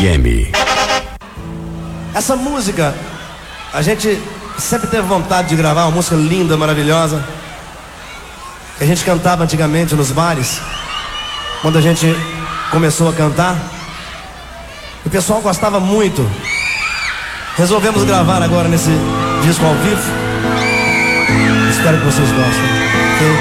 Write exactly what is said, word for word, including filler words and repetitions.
M. Essa música, a gente sempre teve vontade de gravar, uma música linda, maravilhosa, que a gente cantava antigamente nos bares. Quando a gente começou a cantar, o pessoal gostava muito. Resolvemos gravar agora nesse disco ao vivo. Espero que vocês gostem. Okay?